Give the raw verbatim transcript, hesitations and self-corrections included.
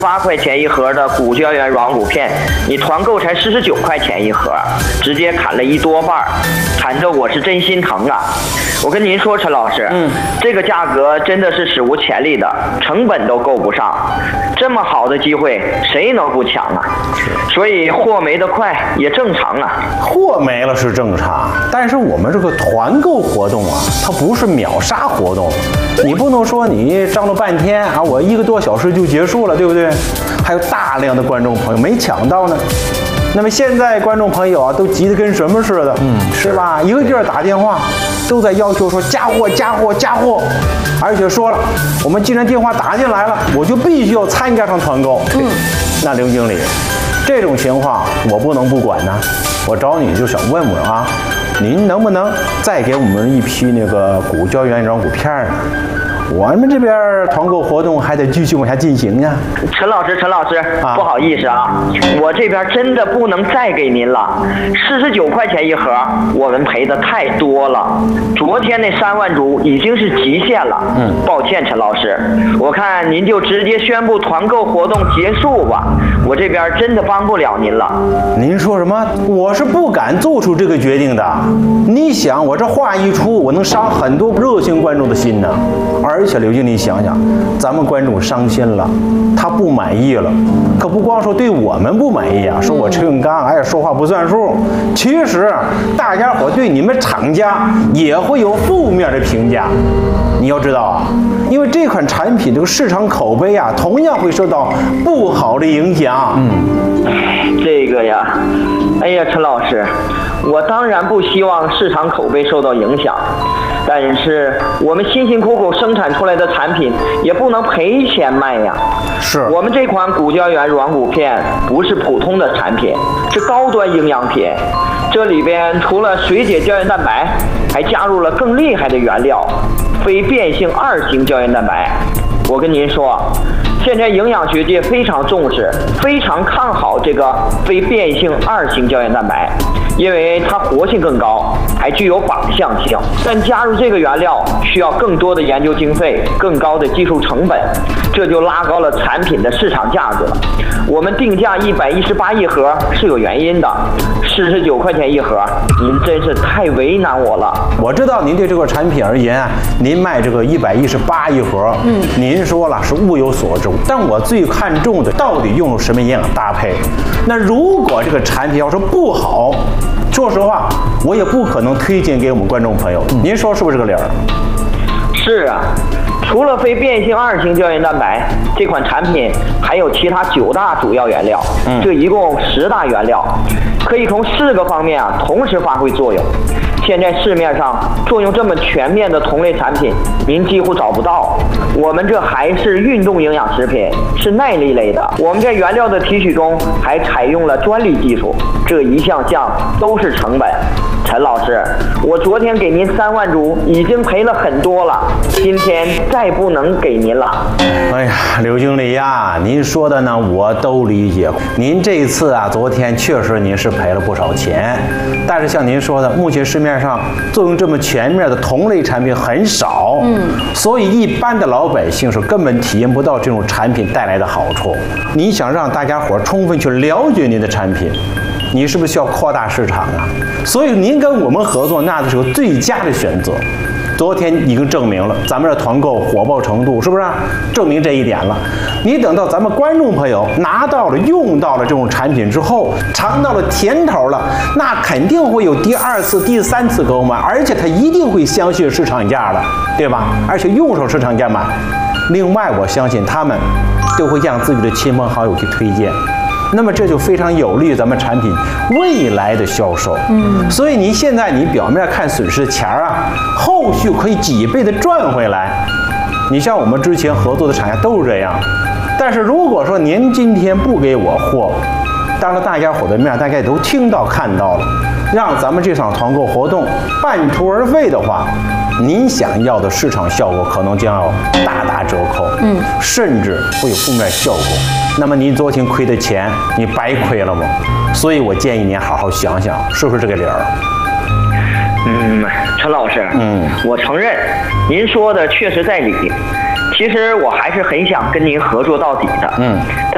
八块钱一盒的谷胶原软骨片，你团购才四十九块钱一盒，直接砍了一多半，惨着我是真心疼啊！我跟您说，陈老师，嗯，这个价格真的是史无前例的，成本都够不上，这么好的机会谁能不抢啊？所以货没得快也正常啊。 货没了是正常，但是我们这个团购活动啊，它不是秒杀活动，你不能说你张罗半天啊，我一个多小时就结束了，对不对？还有大量的观众朋友没抢到呢。那么现在观众朋友啊，都急得跟什么似的，嗯，是吧？一个劲儿打电话，都在要求说加货、加货、加货，而且说了，我们既然电话打进来了，我就必须要参加上团购。嗯，那刘经理，这种情况我不能不管呢。我找你就想问问啊，您能不能再给我们一批那个谷胶原软骨片呢？我们这边团购活动还得继续往下进行呀。 陈老师，陈老师，啊、不好意思啊，我这边真的不能再给您了。四十九块钱一盒，我们赔的太多了。昨天那三万株已经是极限了。嗯，抱歉，陈老师，我看您就直接宣布团购活动结束吧。我这边真的帮不了您了。 您说什么？我是不敢做出这个决定的。你想，我这话一出，我能伤很多热心观众的心呢。而且刘经理想想，咱们观众伤心了，他不满意了，可不光说对我们不满意啊，说我陈永刚哎说话不算数。其实大家伙对你们厂家也会有负面的评价。你要知道啊，因为这款产品这个市场口碑啊，同样会受到不好的影响。嗯， 这个呀，哎呀，陈老师，我当然不希望市场口碑受到影响。但是我们辛辛苦苦生产出来的产品也不能赔钱卖呀。 是我们这款谷胶原软骨片不是普通的产品，是高端营养品。这里边除了水解胶原蛋白，还加入了更厉害的原料——非变性二型胶原蛋白。我跟您说，现在营养学界非常重视，非常看好这个非变性二型胶原蛋白。因为它活性更高，还具有靶向性，但加入这个原料需要更多的研究经费，更高的技术成本，这就拉高了产品的市场价格。我们定价一百一十八一盒是有原因的，四十九块钱一盒，您真是太为难我了。 我知道您对这个产品而言啊，您卖这个一百一十八一盒，嗯，您说了是物有所值，但我最看重的到底用了什么营养搭配。那如果这个产品要是不好，说实话，我也不可能推荐给我们观众朋友。您说是不是这个理儿？ 是啊，除了非变性二型胶原蛋白，这款产品还有其他九大主要原料，嗯，这一共十大原料，可以从四个方面啊同时发挥作用。现在市面上作用这么全面的同类产品，您几乎找不到。我们这还是运动营养食品，是耐力类的。我们在原料的提取中还采用了专利技术，这一项项都是成本。陈老师，我昨天给您三万株，已经赔了很多了，今天再不能给您了。 哎呀，刘经理呀，您说的呢我都理解。您这一次啊，昨天确实您是赔了不少钱，但是像您说的，目前市面上作用这么全面的同类产品很少，嗯，所以一般的老百姓是根本体验不到这种产品带来的好处。你想让大家伙充分去了解您的产品，你是不是需要扩大市场啊？所以您跟我们合作，那是个最佳的选择。昨天已经证明了咱们的团购火爆程度，是不是、啊、证明这一点了？你等到咱们观众朋友拿到了、用到了这种产品之后，尝到了甜头了，那肯定会有第二次、第三次购买，而且他一定会相信市场价的，对吧？而且用上市场价买。另外，我相信他们都会让自己的亲朋好友去推荐。那么这就非常有利于咱们产品未来的销售。嗯，所以您现在你表面看损失钱啊，后续可以几倍的赚回来。你像我们之前合作的厂家都是这样。但是如果说您今天不给我货，当着大家伙的面，大家也都听到看到了，让咱们这场团购活动半途而废的话，您想要的市场效果可能将要大打折扣，嗯，甚至会有负面效果。那么您昨天亏的钱，你白亏了吗？所以我建议您好好想想，是不是这个理儿？ 嗯，陈老师，嗯，我承认您说的确实在理。其实我还是很想跟您合作到底的，嗯，